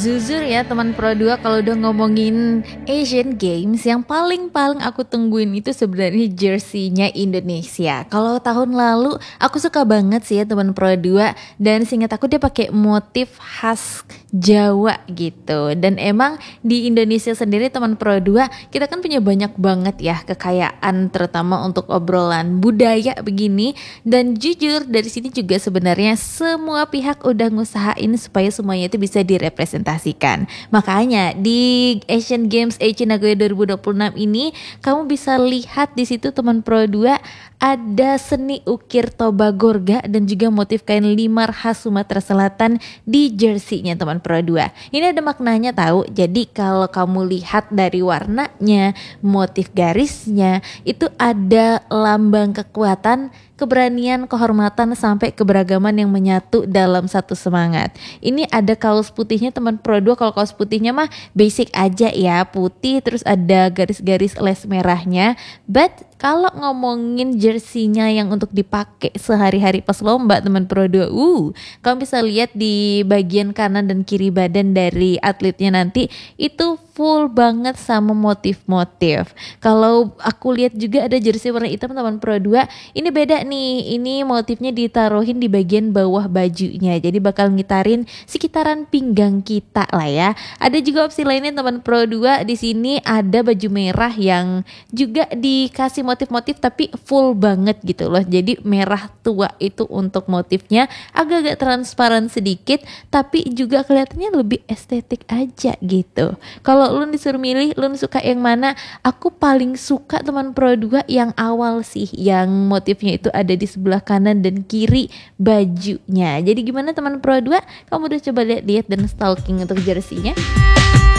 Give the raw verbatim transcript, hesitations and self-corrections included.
Jujur ya teman Pro dua, kalau udah ngomongin Asian Games, yang paling-paling aku tungguin itu sebenarnya jersey-nya Indonesia. Kalau tahun lalu aku suka banget sih ya teman Pro dua, dan seingat aku dia pakai motif khas Jawa gitu. Dan emang di Indonesia sendiri teman Pro dua, kita kan punya banyak banget ya kekayaan, terutama untuk obrolan budaya begini. Dan jujur dari sini juga sebenarnya semua pihak udah ngusahain supaya semuanya itu bisa direpresentasikan. Makanya di Asian Games Aichi Nagoya dua ribu dua puluh enam ini kamu bisa lihat di situ teman Pro dua ada seni ukir toba gorga dan juga motif kain limar khas Sumatera Selatan di jersey-nya teman Pro dua. Ini ada maknanya tahu. Jadi kalau kamu lihat dari warnanya, motif garisnya, itu ada lambang kekuatan, keberanian, kehormatan, sampai keberagaman yang menyatu dalam satu semangat. Ini ada kaos putihnya teman Pro dua. Kalau kaos putihnya mah basic aja ya, putih terus ada garis-garis les merahnya. But kalau ngomongin jersey-nya yang untuk dipakai sehari-hari pas lomba teman Pro dua, uh, kamu bisa lihat di bagian kanan dan kiri badan dari atletnya nanti itu full banget sama motif-motif. Kalau aku lihat juga ada jersey warna hitam teman Pro dua, ini beda nih. Ini motifnya ditaruhin di bagian bawah bajunya, jadi bakal ngitarin sekitaran pinggang kita lah ya. Ada juga opsi lainnya teman Pro dua, di sini ada baju merah yang juga dikasih motif-motif tapi full banget gitu loh. Jadi merah tua itu untuk motifnya, agak-agak transparan sedikit tapi juga kelihatannya lebih estetik aja gitu. Kalau lu disuruh milih, lu suka yang mana? Aku paling suka teman Pro dua yang awal sih, yang motifnya itu ada di sebelah kanan dan kiri bajunya. Jadi gimana teman Pro dua? Kamu udah coba lihat-lihat dan stalking untuk jersey-nya?